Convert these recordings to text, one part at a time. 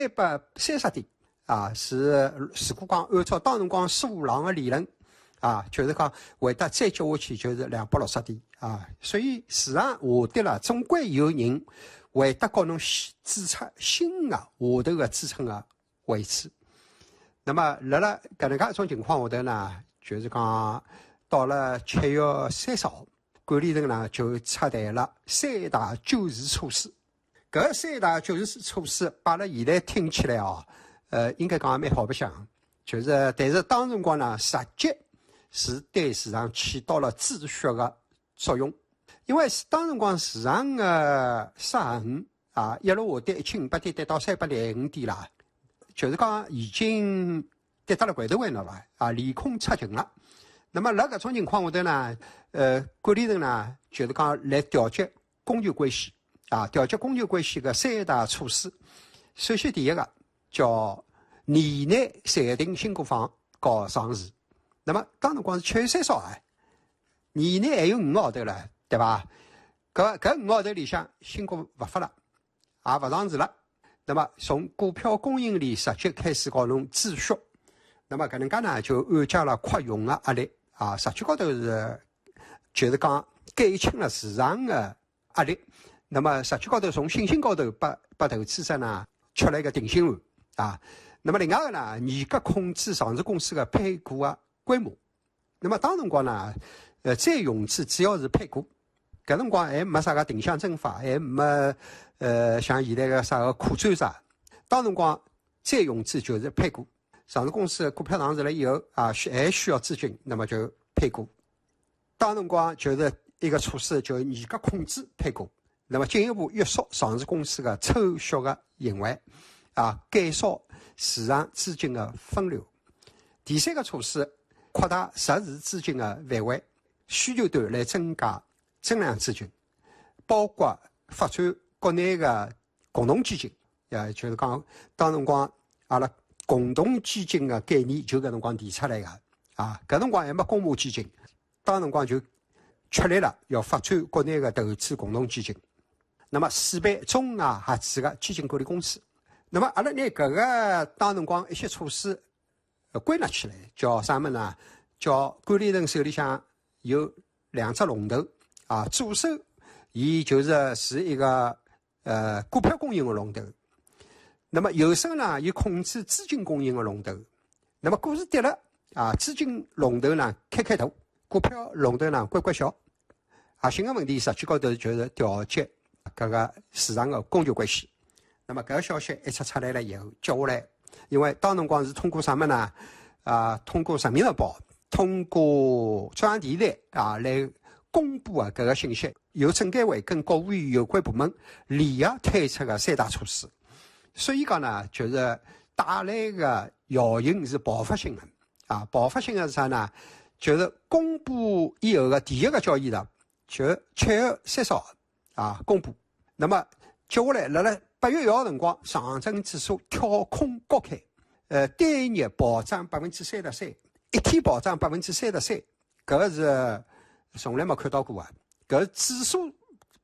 330点啊，是如果讲按照当辰光苏五郎的理论啊，就是讲会得再接下去就是260点啊，所以市场下跌了，总归有人会得告侬支撑新的下头的支撑的位置。那么辣搿能介一种情况下头呢，就是讲到了7月30号，管理层呢就出台了3大救市措施。搿3大救市措施摆辣现在听起来应该讲也蛮好白相，就是但是当辰光呢，实际是对市场起到了止血的作用，因为当辰光市场的失衡啊，一路下跌1500点，跌到305点啦，就是讲已经跌到了柜头位了啊，利空出尽了。那么辣搿种情况下头呢，管理层呢就是讲来调节供求关系啊，调节供求关系的3大措施。首先第一个叫年内暂停新股房搞上市。那么当辰光是7月30号啊，年内还有5个号头了，对吧？搿5个号头里向新股勿发了，也勿上市了。那么从股票供应链实际开始搞侬止血，那么搿能介呢就缓解了扩容的压力啊，实际高头就是讲减轻了市场的压力。那么实际高头从信心高头拨投资者呢吃了一个定心丸啊。那么另外个呢，严格控制上市公司的配股的规模。那么当辰光呢，再融资主要是配股，搿辰光还没啥个定向增发，还没像现在个啥个可转债。当辰光再融资就是配股，上市公司股票上市了以后啊，还需要资金，那么就配股。当辰光就是一个措施，就严格控制配股，那么进一步约束上市公司的抽血的行为啊，减少市场资金的分流。第三个措施，扩大实时资金的范围，需求端来增加增量资金，包括发展国内的共同基金，就是讲当辰光阿拉共同基金的概念就搿辰光提出来的啊，搿辰光还没公募基金，当辰光就确立了要发展国内的投资共同基金。那么筹备中外合资的基金管理公司。那么阿拉拿搿个当辰光一些措施归纳起来，叫啥么呢？叫管理层手里向有2只龙头啊，左手伊是一个股票供应的龙头，那么右手呢，伊控制资金供应的龙头。那么股市跌了啊，资金龙头呢开大，股票龙头呢关小。核心的问题实际高头就是调节搿个市场的供求关系。那么搿个消息一出来了以后，接下来，因为当辰光是通过啥么呢？通过人民日报，通过中央电视台啊来公布搿个信息，由证监会跟国务院有关部门联合推出的3大措施。所以讲呢，就是带来的效应是爆发性的啊！爆发性的是啥呢？就是公布以后的第一个交易日，就7月30号啊公布。那么接下来辣8月1号辰光，上证指数跳空高开，单日暴涨33%，一天暴涨33%，搿个是从来没看到过啊！搿是指数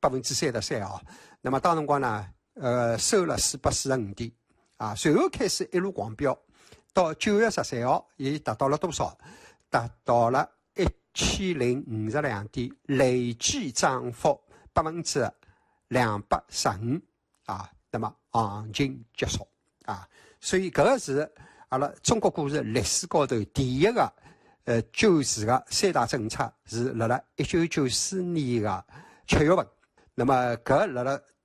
33%啊！那么当辰光呢，收了445点啊，随后开始一路狂飙，到9月13号，已达到了多少？达到了1052点，累计涨幅215%啊！那么行情结束啊，所以搿个是阿拉中国股市历史高头第一个救市的3大政策，是辣辣1994年的7月份。那么搿辣辣